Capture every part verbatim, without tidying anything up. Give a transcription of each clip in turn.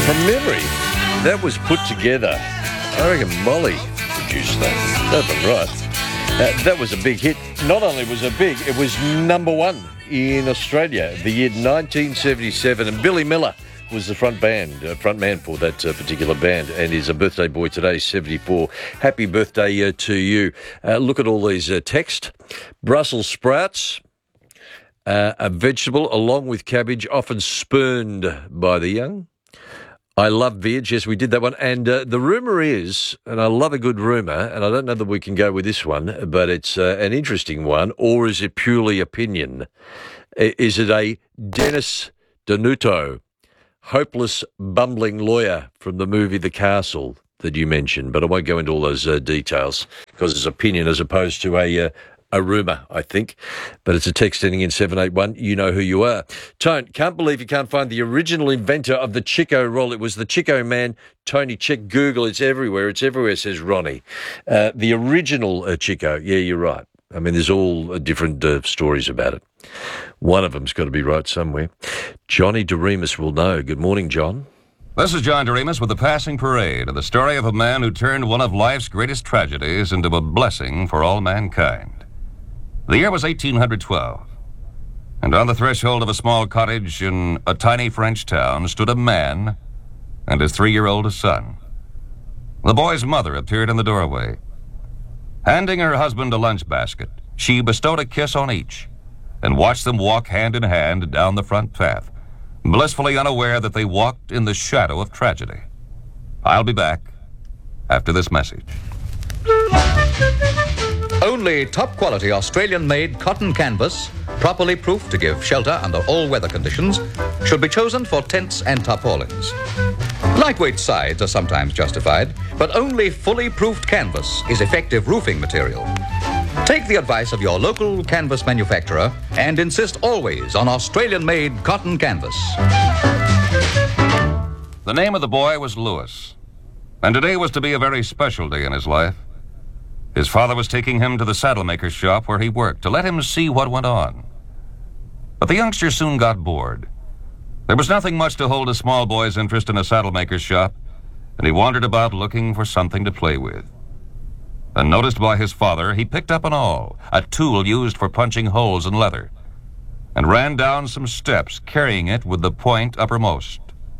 From memory, that was put together. I reckon Molly produced that. That's right. Uh, that was a big hit. Not only was it big, it was number one in Australia the year nineteen seventy-seven, and Billy Miller was the front band, uh, front man for that uh, particular band, and is a birthday boy today, seventy-four. Happy birthday uh, to you. Uh, look at all these uh, text. Brussels sprouts, uh, a vegetable along with cabbage, often spurned by the young. I love veg. Yes, we did that one. And uh, the rumour is, and I love a good rumour, and I don't know that we can go with this one, but it's uh, an interesting one, or is it purely opinion? Is it a Dennis Denuto, hopeless, bumbling lawyer from the movie The Castle that you mentioned? But I won't go into all those uh, details because it's opinion as opposed to a... Uh, A rumour, I think, but it's a text ending in seven eight one. You know who you are. Tone, can't believe you can't find the original inventor of the Chico roll. It was the Chico man, Tony Chick. Google, it's everywhere. It's everywhere, says Ronnie. Uh, the original uh, Chico. Yeah, you're right. I mean, there's all uh, different uh, stories about it. One of them's got to be right somewhere. Johnny DeRemus will know. Good morning, John. This is John DeRemus with The Passing Parade, the story of a man who turned one of life's greatest tragedies into a blessing for all mankind. The year was eighteen twelve, and on the threshold of a small cottage in a tiny French town stood a man and his three-year-old son. The boy's mother appeared in the doorway. Handing her husband a lunch basket, she bestowed a kiss on each and watched them walk hand in hand down the front path, blissfully unaware that they walked in the shadow of tragedy. I'll be back after this message. Only top-quality Australian-made cotton canvas, properly proofed to give shelter under all weather conditions, should be chosen for tents and tarpaulins. Lightweight sides are sometimes justified, but only fully proofed canvas is effective roofing material. Take the advice of your local canvas manufacturer and insist always on Australian-made cotton canvas. The name of the boy was Lewis, and today was to be a very special day in his life. His father was taking him to the saddlemaker's shop where he worked to let him see what went on. But the youngster soon got bored. There was nothing much to hold a small boy's interest in a saddlemaker's shop, and he wandered about looking for something to play with. Unnoticed by his father, he picked up an awl, a tool used for punching holes in leather, and ran down some steps, carrying it with the point uppermost.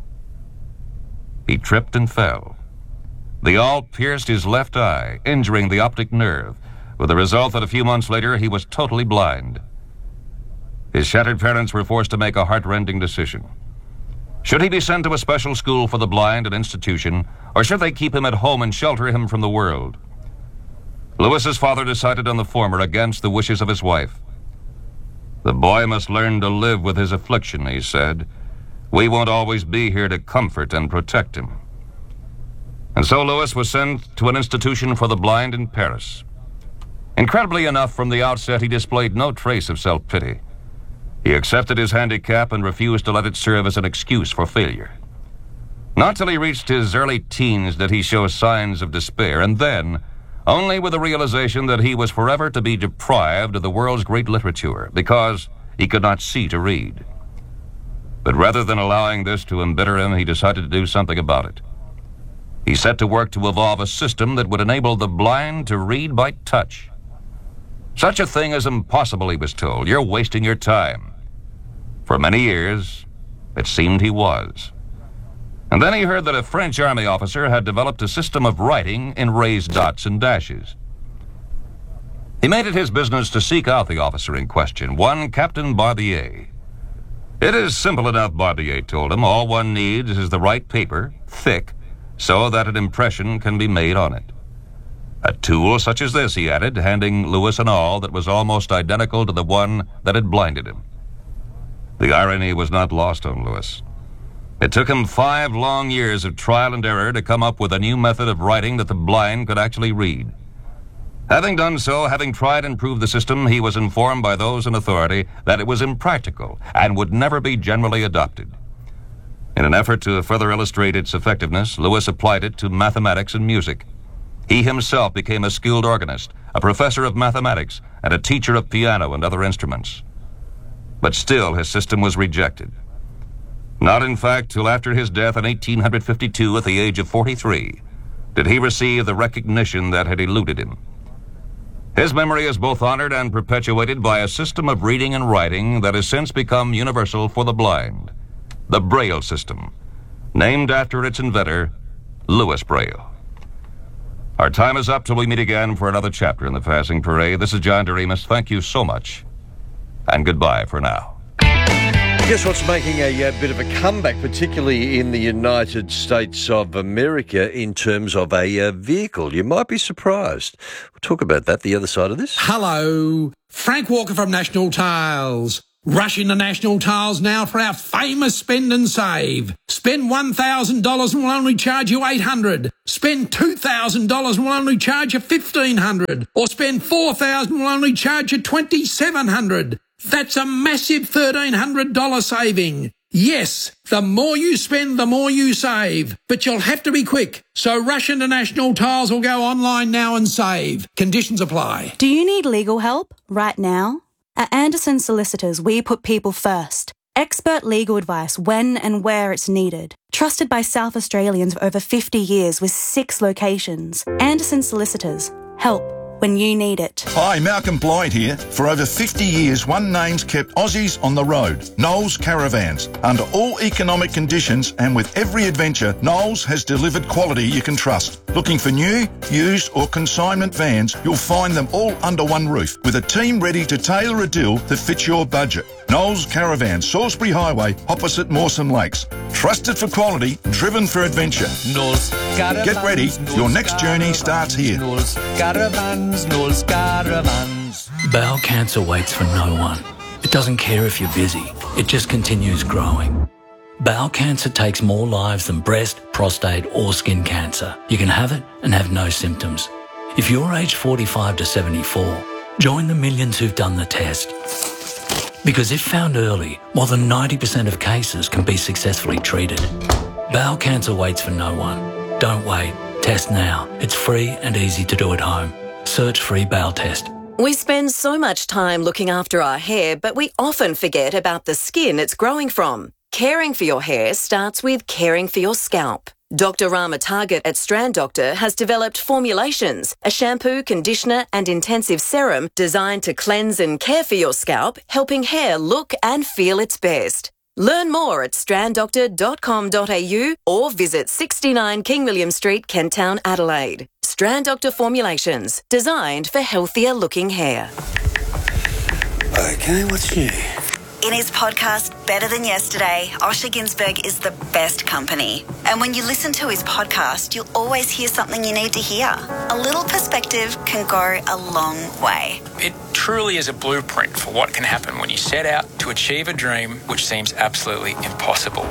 He tripped and fell. The awl pierced his left eye, injuring the optic nerve, with the result that a few months later he was totally blind. His shattered parents were forced to make a heart-rending decision. Should he be sent to a special school for the blind, an institution, or should they keep him at home and shelter him from the world? Lewis's father decided on the former against the wishes of his wife. The boy must learn to live with his affliction, he said. We won't always be here to comfort and protect him. And so Lewis was sent to an institution for the blind in Paris. Incredibly enough, from the outset, he displayed no trace of self-pity. He accepted his handicap and refused to let it serve as an excuse for failure. Not till he reached his early teens did he show signs of despair, and then only with the realization that he was forever to be deprived of the world's great literature because he could not see to read. But rather than allowing this to embitter him, he decided to do something about it. He set to work to evolve a system that would enable the blind to read by touch. Such a thing is impossible, he was told. You're wasting your time. For many years, it seemed he was. And then he heard that a French army officer had developed a system of writing in raised dots and dashes. He made it his business to seek out the officer in question, one Captain Barbier. It is simple enough, Barbier told him. All one needs is the right paper, thick, so that an impression can be made on it. A tool such as this, he added, handing Lewis an awl that was almost identical to the one that had blinded him. The irony was not lost on Lewis. It took him five long years of trial and error to come up with a new method of writing that the blind could actually read. Having done so, having tried and proved the system, he was informed by those in authority that it was impractical and would never be generally adopted. In an effort to further illustrate its effectiveness, Lewis applied it to mathematics and music. He himself became a skilled organist, a professor of mathematics, and a teacher of piano and other instruments. But still, his system was rejected. Not, in fact, till after his death in eighteen fifty-two at the age of forty-three did he receive the recognition that had eluded him. His memory is both honored and perpetuated by a system of reading and writing that has since become universal for the blind, the Braille system, named after its inventor, Louis Braille. Our time is up till we meet again for another chapter in the Passing Parade. This is John Doremus. Thank you so much, and goodbye for now. Guess what's making a, a bit of a comeback, particularly in the United States of America, in terms of a uh, vehicle? You might be surprised. We'll talk about that the other side of this. Hello, Frank Walker from National Tiles. Rush into National Tiles now for our famous spend and save. Spend one thousand dollars and we'll only charge you eight hundred dollars. Spend two thousand dollars and we'll only charge you fifteen hundred dollars. Or spend four thousand dollars and we'll only charge you twenty-seven hundred dollars. That's a massive thirteen hundred dollars saving. Yes, the more you spend, the more you save. But you'll have to be quick. So rush into National Tiles or go online now and save. Conditions apply. Do you need legal help right now? At Anderson Solicitors, we put people first. Expert legal advice when and where it's needed. Trusted by South Australians for over fifty years with six locations. Anderson Solicitors. Help when you need it. Hi, Malcolm Blyde here. For over fifty years, one name's kept Aussies on the road. Knowles Caravans. Under all economic conditions and with every adventure, Knowles has delivered quality you can trust. Looking for new, used or consignment vans, you'll find them all under one roof with a team ready to tailor a deal that fits your budget. Knowles Caravans, Salisbury Highway, opposite Mawson Lakes. Trusted for quality, driven for adventure. Knowles Caravans. Get ready, your next journey starts here. Knowles Caravans, Knowles Caravans. Bowel cancer waits for no one. It doesn't care if you're busy. It just continues growing. Bowel cancer takes more lives than breast, prostate or skin cancer. You can have it and have no symptoms. If you're aged forty-five to seventy-four, join the millions who've done the test. Because if found early, more than ninety percent of cases can be successfully treated. Bowel cancer waits for no one. Don't wait. Test now. It's free and easy to do at home. Search free bowel test. We spend so much time looking after our hair, but we often forget about the skin it's growing from. Caring for your hair starts with caring for your scalp. Doctor Rama Target at Strand Doctor has developed formulations, a shampoo, conditioner and intensive serum designed to cleanse and care for your scalp, helping hair look and feel its best. Learn more at strand doctor dot com dot a u or visit sixty-nine King William Street, Kent Town, Adelaide. Strand Doctor formulations, designed for healthier looking hair. Okay, what's new? In his podcast, Better Than Yesterday, Osher Ginsberg is the best company. And when you listen to his podcast, you'll always hear something you need to hear. A little perspective can go a long way. It truly is a blueprint for what can happen when you set out to achieve a dream which seems absolutely impossible.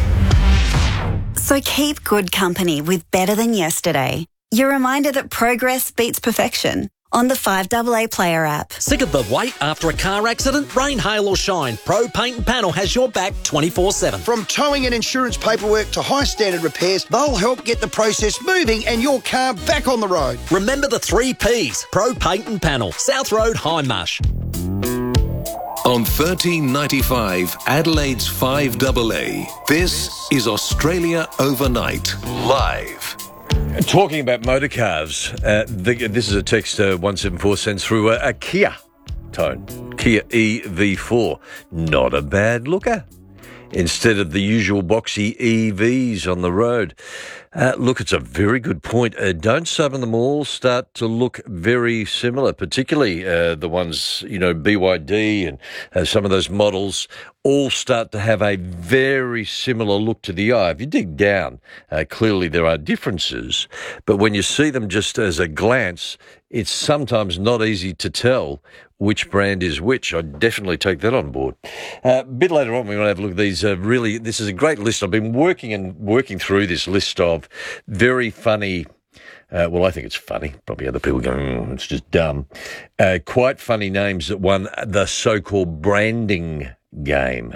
So keep good company with Better Than Yesterday. Your reminder that progress beats perfection. On the five A A Player app. Sick of the wait after a car accident? Rain, hail or shine, Pro Paint and Panel has your back twenty-four seven. From towing and insurance paperwork to high standard repairs, they'll help get the process moving and your car back on the road. Remember the three P's. Pro Paint and Panel. South Road, Hindmarsh. On thirteen ninety-five, Adelaide's five A A, this is Australia Overnight, live. Talking about motor cars, uh, the, this is a text uh, one seven four sends through a, a Kia Tone, Kia E V four. Not a bad looker. Instead of the usual boxy E Vs on the road. Uh, look, it's a very good point. Uh, don't some of them all start to look very similar, particularly uh, the ones, you know, B Y D and uh, some of those models all start to have a very similar look to the eye. If you dig down, uh, clearly there are differences, but when you see them just as a glance, it's sometimes not easy to tell which brand is which. I definitely take that on board. Uh, a bit later on, we're going to have a look at these. Uh, really, this is a great list. I've been working and working through this list of very funny. Uh, well, I think it's funny. Probably other people go, mm, it's just dumb. Uh, quite funny names that won the so-called branding game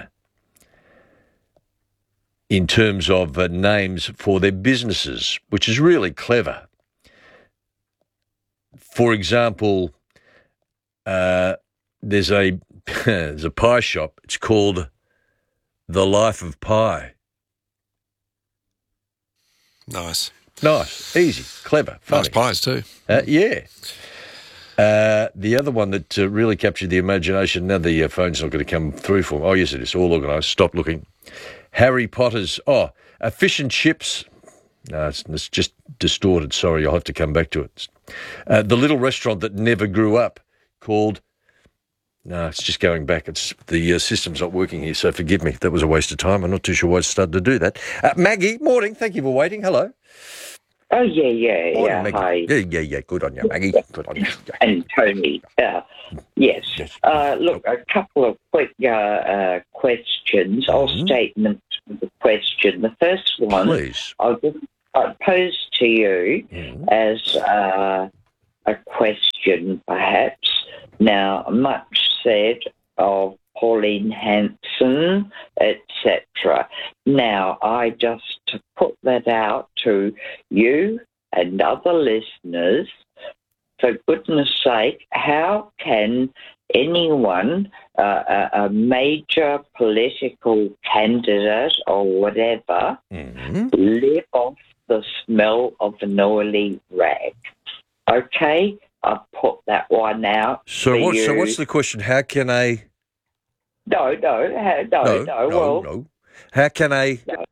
in terms of uh, names for their businesses, which is really clever. For example, uh, there's a there's a pie shop. It's called The Life of Pi. Nice. Nice, easy, clever, funny. Nice pies too. Uh, yeah. Uh, the other one that uh, really captured the imagination, now the uh, phone's not going to come through for me. Oh, yes, it is. All organised. Stop looking. Harry Potter's, oh, uh, fish and chips. No, it's, it's just distorted. Sorry, I'll have to come back to it. Uh, the little restaurant that never grew up called, no, it's just going back. It's the uh, system's not working here, so forgive me. That was a waste of time. I'm not too sure why I started to do that. Uh, Maggie, morning. Thank you for waiting. Hello. Oh, yeah, yeah, Morning, yeah, Maggie. hi. Yeah, yeah, yeah. Good on you, Maggie. Good on you. Yeah. And Tony, uh, yes. Yes. Uh, look, a couple of quick uh, uh, questions, or Mm-hmm. statements of the question. The first one, Please. I'll just I'll pose to you Mm-hmm. as uh, a question, perhaps. Now, much said of Pauline Hanson, et cetera. Now, I just to put that out to you and other listeners, for goodness sake, how can anyone, uh, a, a major political candidate or whatever, Mm-hmm. live off the smell of an oily rag? Okay, I've put that one out. So, for what, you. so what's the question? How can a... No, no, uh, no, No, no, no, well, no. How can a no.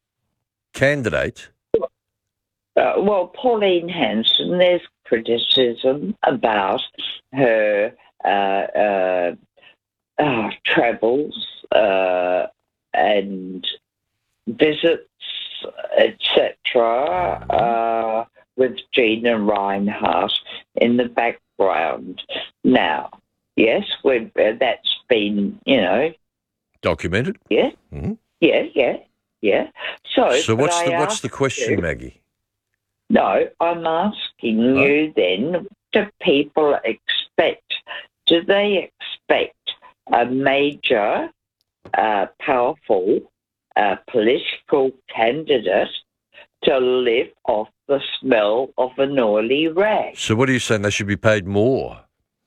candidate... Uh, well, Pauline Hanson, there's criticism about her uh, uh, uh, travels uh, and visits, et cetera, uh, with Gina Reinhardt in the background. Now, yes, we've, uh, that's been, you know... Documented? Yeah, Mm-hmm. yeah, yeah, yeah. So, So but what's I the what's ask the question, you- Maggie? No, I'm asking you then, what do people expect? Do they expect a major, uh, powerful uh, political candidate to live off the smell of an oily rag? So what are you saying? They should be paid more?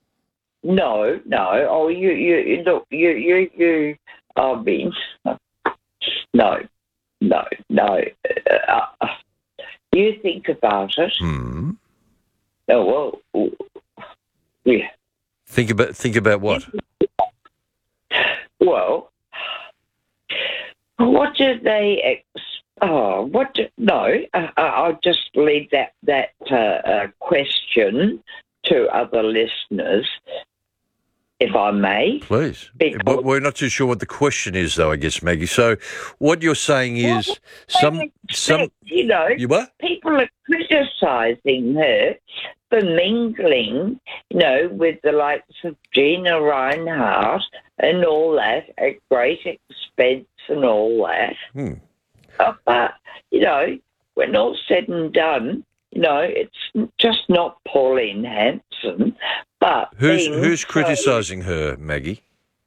No, no. Oh, you, you, you look, you, you, you, I mean, no, no, no. Uh, you think about it. Hmm. Oh, well, yeah. Think about think about what? Well, what do they ex- oh, what do, no, uh, I'll just leave that, that uh, uh, question to other listeners, if I may. Please. Because- But we're not too sure what the question is, though, I guess, Maggie. So what you're saying is Well, some they some expect, you know, You what? people are criticising her for mingling, you know, with the likes of Gina Reinhardt and all that at great expense and all that. Hmm. Uh, but, you know, when all said and done, you know, it's just not Pauline Hanson, but Who's being who's so- criticising her, Maggie?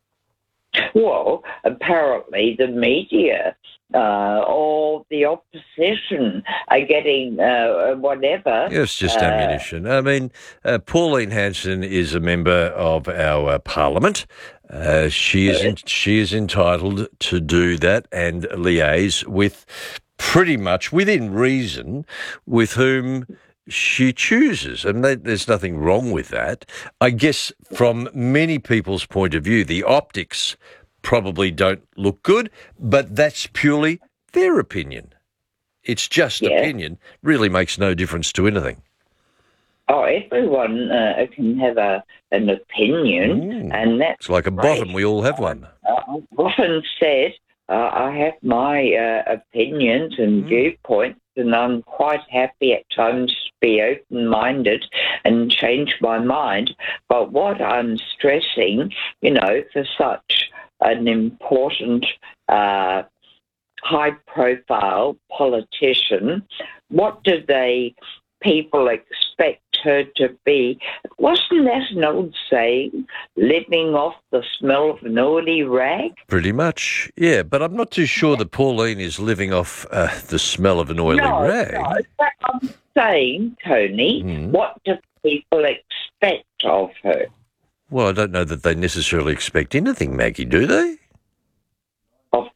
Well, apparently the media uh, or the opposition are getting uh, whatever. It's just uh, ammunition. I mean, uh, Pauline Hanson is a member of our uh, parliament. Uh, she is in, she is entitled to do that and liaise with pretty much within reason with whom she chooses, and they, there's nothing wrong with that. I guess from many people's point of view, the optics probably don't look good, but that's purely their opinion. It's just Yeah. opinion. Really makes no difference to anything. Oh, everyone uh, can have a an opinion, and that's It's like a great. bottom. We all have one. Uh, I've often said uh, I have my uh, opinions and viewpoints, and I'm quite happy at times to be open-minded and change my mind. But what I'm stressing, you know, for such an important, uh, high-profile politician, what do they people expect her to be? Wasn't that an old saying, living off the smell of an oily rag? Pretty much, yeah. But I'm not too sure that Pauline is living off uh, the smell of an oily no, rag. no, but I'm saying, Tony, what do people expect of her? Well, I don't know that they necessarily expect anything, Maggie, do they? Of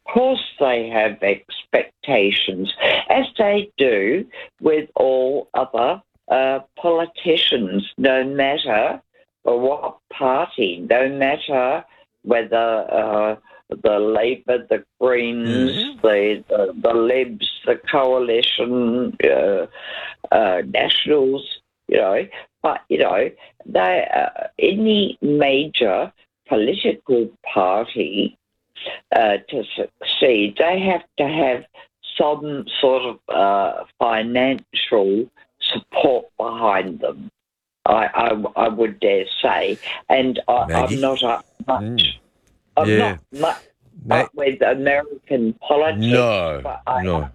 course they have expectations, as they do with all other uh, politicians, no matter what party, no matter whether uh, the Labour, the Greens, mm-hmm. the, the the Libs, the Coalition, uh, uh, Nationals, you know, but, you know, they uh, any major political party uh, to succeed, they have to have some sort of uh, financial support behind them. I, I, I would dare say, and I, I'm not up much. Mm. I'm yeah. not much up with American politics. No, but I, no.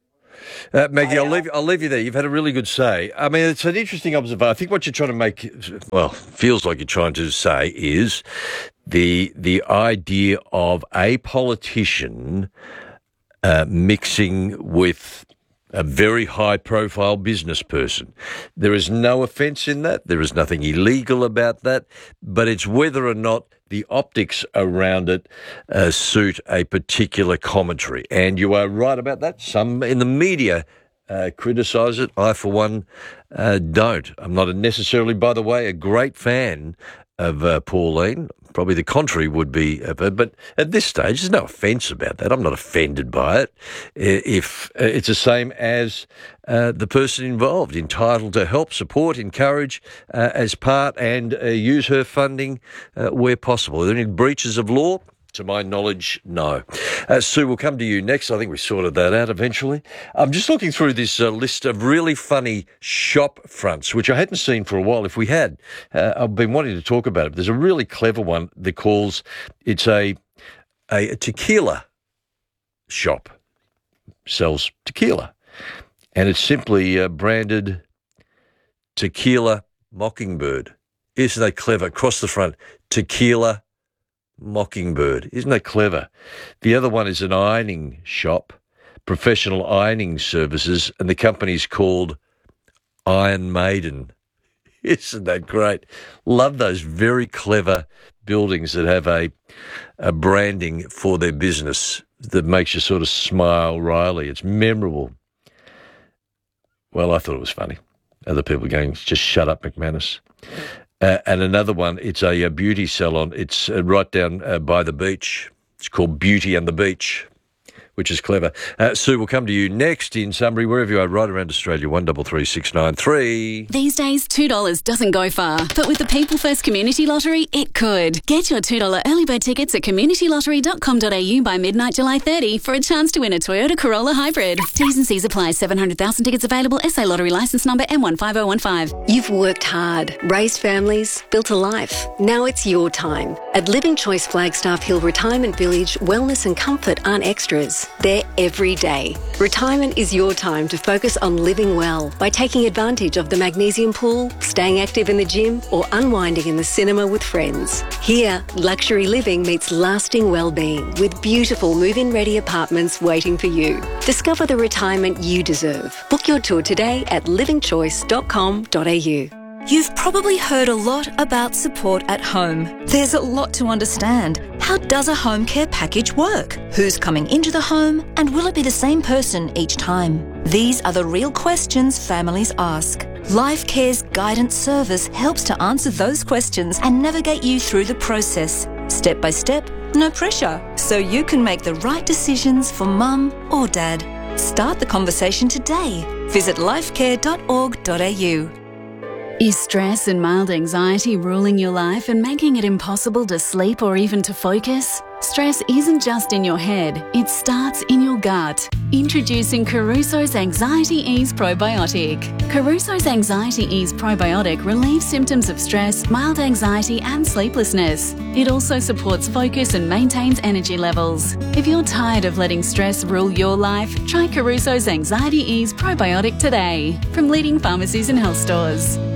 Uh, Maggie, I'll leave, I'll leave you there. You've had a really good say. I mean, it's an interesting observation. I think what you're trying to make, well, feels like you're trying to say is the the idea of a politician uh, mixing with a very high-profile business person. There is no offence in that. There is nothing illegal about that. But it's whether or not the optics around it uh, suit a particular commentary. And you are right about that. Some in the media uh, criticise it. I, for one, uh, don't. I'm not necessarily, by the way, a great fan of uh, Pauline. Probably the contrary would be of her. But at this stage, there's no offence about that. I'm not offended by it. If uh, it's the same as uh, the person involved, entitled to help, support, encourage uh, as part and uh, use her funding uh, where possible. Are there any breaches of law? To my knowledge, no. Uh, Sue, we'll come to you next. I think we sorted that out eventually. I'm just looking through this uh, list of really funny shop fronts, which I hadn't seen for a while. If we had, uh, I've been wanting to talk about it. But there's a really clever one that calls, it's a, a, a tequila shop, sells tequila. And it's simply uh, branded Tequila Mockingbird. Isn't that clever? Across the front, Tequila Mockingbird. Isn't that clever? The other one is an ironing shop, professional ironing services, and the company's called Iron Maiden. Isn't that great? Love those very clever buildings that have a, a branding for their business that makes you sort of smile wryly. It's memorable. Well, I thought it was funny. Other people going, just shut up, McManus. Uh, and another one, it's a, a beauty salon. It's uh, right down uh, by the beach. It's called Beauty and the Beach, which is clever. Uh, Sue, we'll come to you next in Sunbury, wherever you are, right around Australia, one double three six nine three. These days, two dollars doesn't go far, but with the People First Community Lottery, it could. Get your two dollars early bird tickets at community lottery dot com dot a u by midnight July thirtieth for a chance to win a Toyota Corolla Hybrid. T's and C's apply. seven hundred thousand tickets available. S A Lottery licence number M one five oh one five. You've worked hard, raised families, built a life. Now it's your time. At Living Choice Flagstaff Hill Retirement Village, wellness and comfort aren't extras. They're every day. Retirement is your time to focus on living well by taking advantage of the magnesium pool, staying active in the gym, or unwinding in the cinema with friends. Here, luxury living meets lasting well-being with beautiful move-in ready apartments waiting for you. Discover the retirement you deserve. Book your tour today at living choice dot com dot a u. You've probably heard a lot about support at home. There's a lot to understand. How does a home care package work? Who's coming into the home? And will it be the same person each time? These are the real questions families ask. LifeCare's guidance service helps to answer those questions and navigate you through the process. Step by step, no pressure. So you can make the right decisions for mum or dad. Start the conversation today. Visit lifecare dot org dot a u. Is stress and mild anxiety ruling your life and making it impossible to sleep or even to focus? Stress isn't just in your head, it starts in your gut. Introducing Caruso's Anxiety Ease Probiotic. Caruso's Anxiety Ease Probiotic relieves symptoms of stress, mild anxiety and sleeplessness. It also supports focus and maintains energy levels. If you're tired of letting stress rule your life, try Caruso's Anxiety Ease Probiotic today from leading pharmacies and health stores.